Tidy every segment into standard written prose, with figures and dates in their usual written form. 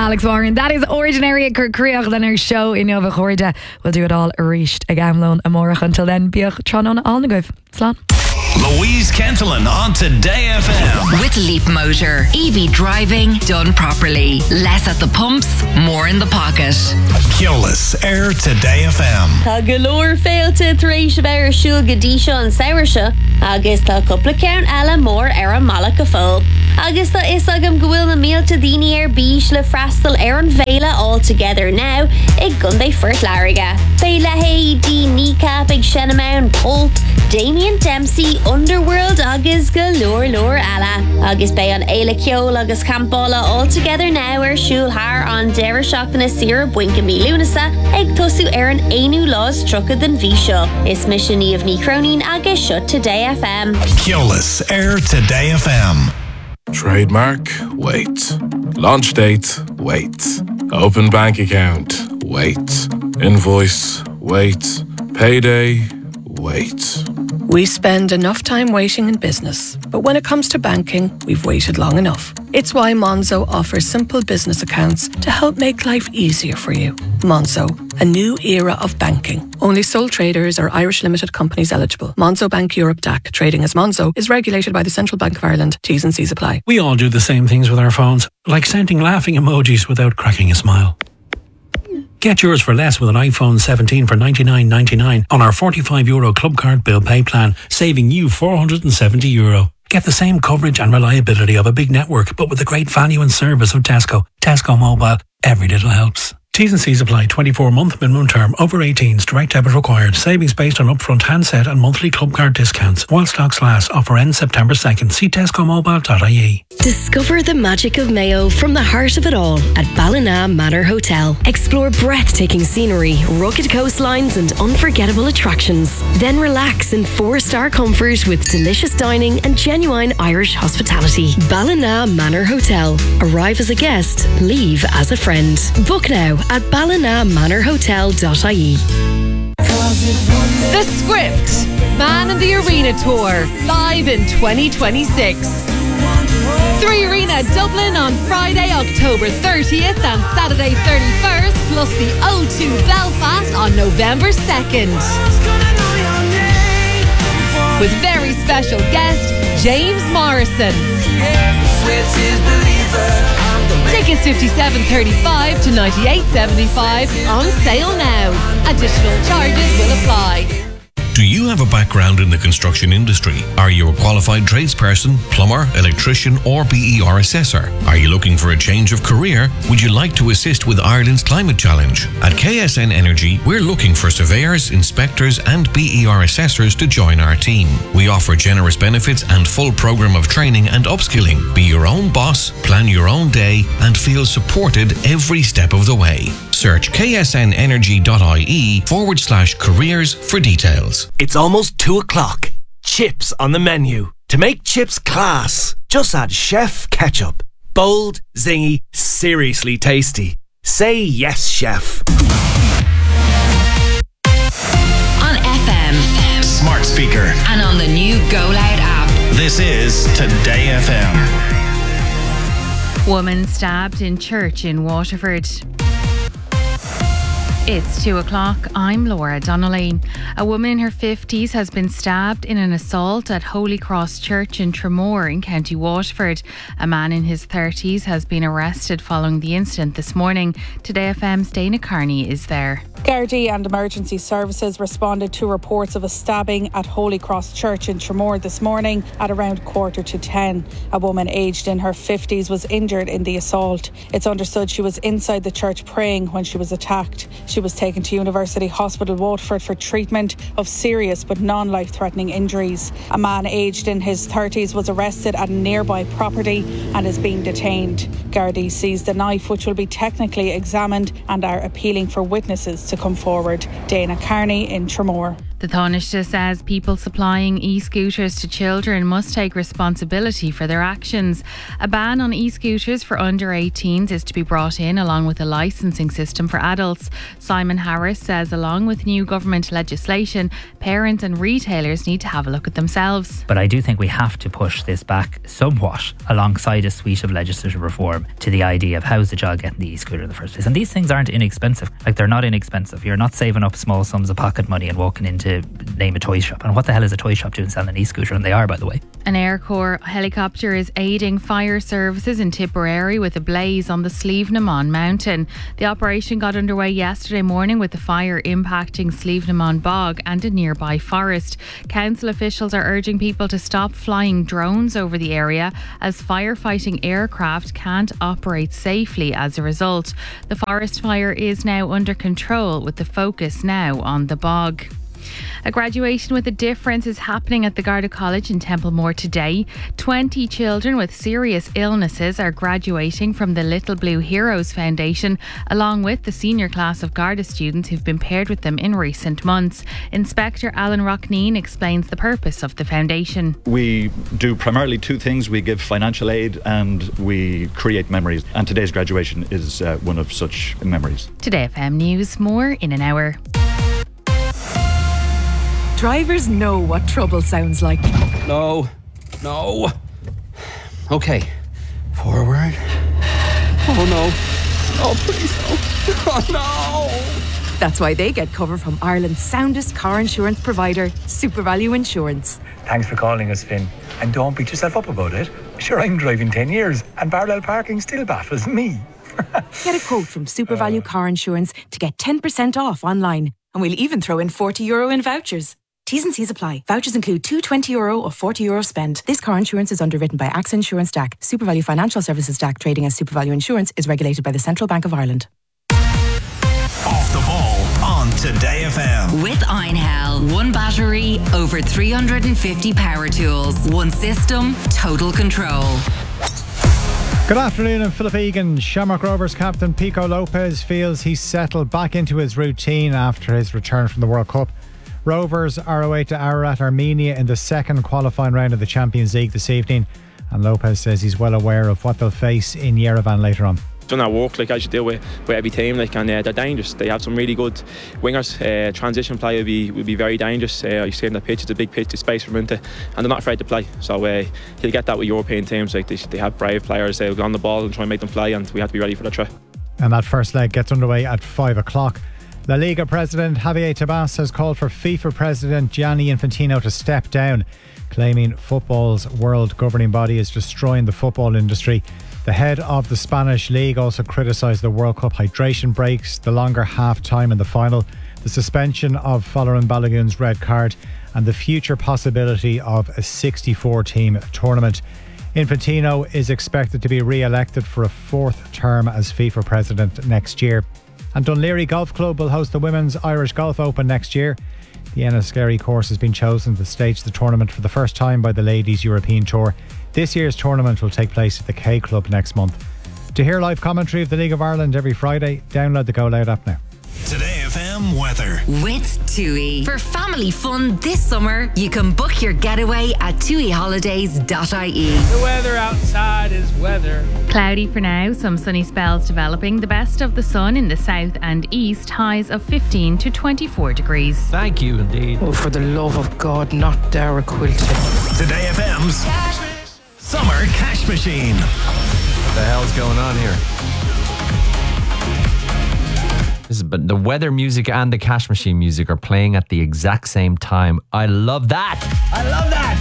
Alex Warren. That is Ordinary Curcreach than our show in Nova Chorda. We'll do it all reached a gamlon a morach. Until then, Biach Tron on the go. Slán. Louise Kentelin on Today FM. With Leap Motor. EV driving done properly. Less at the pumps, more in the pocket. Keolis, Air Today FM. Tá galore féilte tar éis bheir siúl go dtí seo an saoire seo, agus tá cúpla ceann eile mór ar an mala go fóil. Agus tá is agam go bhfuil na mílte daoine ar bís le freastal ar an bhéile all together now ag gundé fuirt leiriga. Bhéile Haidí, Kneecap ag Shenamount, Pulp, Damien Dempsey, Underworld agus galore eile. Agus bé an éile ceol agus campála all together now ar siúl haar an deire seachtainna sira buinca mí lúnasa ag tosú ar an éanú lás trucha den bhí seo. Is mission níomh ní cronín agus seo Today FM. Keolis, Air Today FM. Trademark, wait. Launch date, wait. Open bank account, wait. Invoice, wait. Payday, wait. We spend enough time waiting in business, but when it comes to banking, we've waited long enough. It's why Monzo offers simple business accounts to help make life easier for you. Monzo, a new era of banking. Only sole traders or Irish limited companies eligible. Monzo Bank Europe DAC, trading as Monzo, is regulated by the Central Bank of Ireland. T's and C's apply. We all do the same things with our phones, like sending laughing emojis without cracking a smile. Get yours for less with an iPhone 17 for €99.99 on our €45 Club Card Bill Pay plan, saving you €470. Get the same coverage and reliability of a big network, but with the great value and service of Tesco. Tesco Mobile, every little helps. T's and C's apply. 24-month minimum term. Over 18s. Direct debit required. Savings based on upfront handset and monthly club card discounts. While stocks last. Offer ends September 2nd. See tescomobile.ie. Discover the magic of Mayo from the heart of it all at Ballina Manor Hotel. Explore breathtaking scenery, rugged coastlines and unforgettable attractions. Then relax in 4-star comfort with delicious dining and genuine Irish hospitality. Ballina Manor Hotel. Arrive as a guest, leave as a friend. Book now at ballinamanorhotel.ie. The Script, Man in the Arena Tour, live in 2026. 3 Arena Dublin on Friday, October 30th and Saturday 31st, plus the O2 Belfast on November 2nd. With very special guest, James Morrison. Tickets $57.35 to $98.75 on sale now. Additional charges will apply. Do you have a background in the construction industry? Are you a qualified tradesperson, plumber, electrician or BER assessor? Are you looking for a change of career? Would you like to assist with Ireland's climate challenge? At KSN Energy, we're looking for surveyors, inspectors and BER assessors to join our team. We offer generous benefits and full program of training and upskilling. Be your own boss, plan your own day and feel supported every step of the way. Search ksnenergy.ie/careers for details. It's almost 2 o'clock. Chips on the menu. To make chips class, just add Chef Ketchup. Bold, zingy, seriously tasty. Say yes, chef. On FM, Smart speaker, and on the new Go Loud app. this is Today FM. Woman stabbed in church in Waterford. It's 2 o'clock. I'm Laura Donnelly. A woman in her 50s has been stabbed in an assault at Holy Cross Church in Tramore in County Waterford. A man in his 30s has been arrested following the incident this morning. Today FM's Dana Carney is there. Gardaí and emergency services responded to reports of a stabbing at Holy Cross Church in Tramore this morning at around 9:45. A woman aged in her 50s was injured in the assault. It's understood she was inside the church praying when she was attacked. She was taken to University Hospital Waterford for treatment of serious but non-life-threatening injuries. A man aged in his 30s was arrested at a nearby property and is being detained. Gardaí seized a knife which will be technically examined and are appealing for witnesses to come forward. Dana Carney in Tramore. The Taoiseach says people supplying e-scooters to children must take responsibility for their actions. A ban on e-scooters for under 18s is to be brought in along with a licensing system for adults. Simon Harris says along with new government legislation, parents and retailers need to have a look at themselves. But I do think we have to push this back somewhat alongside a suite of legislative reform to the idea of how's the child getting the e-scooter in the first place. And these things aren't inexpensive. Like, they're not inexpensive. You're not saving up small sums of pocket money and walking into, name a toy shop. And what the hell is a toy shop doing selling an e-scooter? And they are, by the way. An Air Corps helicopter is aiding fire services in Tipperary with a blaze on the Slievenamon mountain. The operation got underway yesterday morning with the fire impacting Slievenamon Bog and a nearby forest. Council officials are urging people to stop flying drones over the area as firefighting aircraft can't operate safely as a result. The forest fire is now under control with the focus now on the bog. A graduation with a difference is happening at the Garda College in Templemore today. 20 children with serious illnesses are graduating from the Little Blue Heroes Foundation, along with the senior class of Garda students who've been paired with them in recent months. Inspector Alan Rockneen explains the purpose of the foundation. We do primarily two things. We give financial aid and we create memories. And today's graduation is one of such memories. Today FM News, more in an hour. Drivers know what trouble sounds like. No. Okay. Forward. Oh no. Oh, please no. Oh no. That's why they get cover from Ireland's soundest car insurance provider, SuperValue Insurance. Thanks for calling us, Finn. And don't beat yourself up about it. Sure, I'm driving 10 years and parallel parking still baffles me. Get a quote from SuperValue Car Insurance to get 10% off online. And we'll even throw in €40 in vouchers. T's and C's apply. Vouchers include two €20 or €40 spend. This car insurance is underwritten by AXA Insurance DAC. SuperValue Financial Services DAC, trading as SuperValue Insurance, is regulated by the Central Bank of Ireland. Off the ball on Today FM. With Einhell, one battery, over 350 power tools, one system, total control. Good afternoon, I'm Philip Egan. Shamrock Rovers captain Pico Lopez feels he's settled back into his routine after his return from the World Cup. Rovers are away to Ararat, Armenia in the second qualifying round of the Champions League this evening, and Lopez says he's well aware of what they'll face in Yerevan later on. Done our work like as you do with every team, like, and they're dangerous. They have some really good wingers. Transition play will be very dangerous. You see in the pitch, it's a big pitch, the space for into, and they're not afraid to play. So you'll get that with European teams. Like they have brave players. They'll go on the ball and try and make them play, and we have to be ready for that threat. And that first leg gets underway at 5 o'clock. La Liga president Javier Tebas has called for FIFA president Gianni Infantino to step down, claiming football's world governing body is destroying the football industry. The head of the Spanish league also criticised the World Cup hydration breaks, the longer half-time in the final, the suspension of Folarin Balogun's red card, and the future possibility of a 64-team tournament. Infantino is expected to be re-elected for a fourth term as FIFA president next year. And Dunleary Golf Club will host the Women's Irish Golf Open next year. The Enniskerry course has been chosen to stage the tournament for the first time by the Ladies European Tour. This year's tournament will take place at the K Club next month. To hear live commentary of the League of Ireland every Friday, download the Go Loud app now. Today FM weather. With TUI. For family fun this summer, you can book your getaway at tuiholidays.ie. The weather outside is weather. Cloudy for now, some sunny spells developing. The best of the sun in the south and east, highs of 15 to 24 degrees. Thank you indeed. Oh, for the love of God, not Dara Quilty. Today FM's Summer Cash Machine. What the hell's going on here? But the weather music and the cash machine music are playing at the exact same time. I love that. I love that.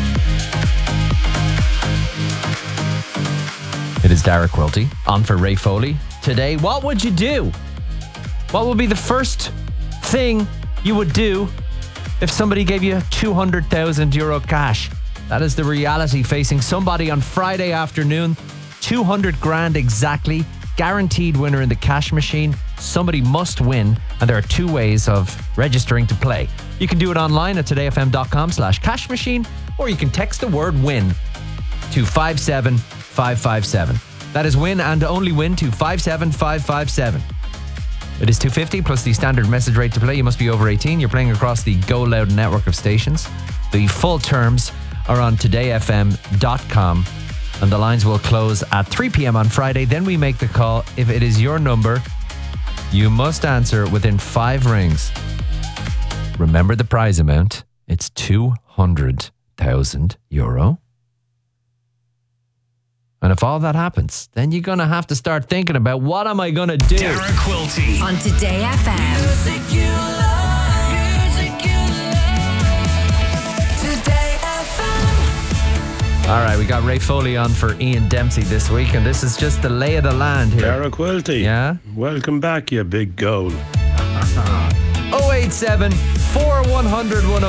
It is Dara Quilty on for Ray Foley. Today, what would you do? What would be the first thing you would do if somebody gave you €200,000 cash? That is the reality facing somebody on Friday afternoon. 200 grand exactly. Guaranteed winner in the cash machine. Somebody must win, and there are two ways of registering to play. You can do it online at todayfm.com/cash machine, or you can text the word win to 57557. That is win and only win to 57557. It is $2.50 plus the standard message rate to play. You must be over 18. You're playing across the Go Loud network of stations. The full terms are on todayfm.com, and the lines will close at 3 p.m. on Friday. Then we make the call. If it is your number, you must answer within 5 rings. Remember the prize amount. It's €200,000. And if all that happens, then you're going to have to start thinking about, what am I going to do? Dara Quilty on Today FM. All right, we got Ray Foley on for Ian Dempsey this week, and this is just the lay of the land here. Dara Quilty. Yeah? Welcome back, you big goal. 087 4100